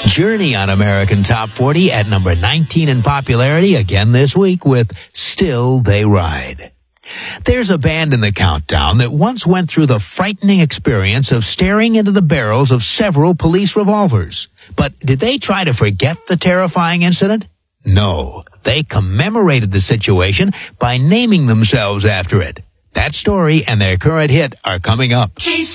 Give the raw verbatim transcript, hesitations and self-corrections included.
Journey on American Top forty at number nineteen in popularity again this week with Still They Ride. There's a band in the countdown that once went through the frightening experience of staring into the barrels of several police revolvers. But did they try to forget the terrifying incident? No. They commemorated the situation by naming themselves after it. That story and their current hit are coming up. He's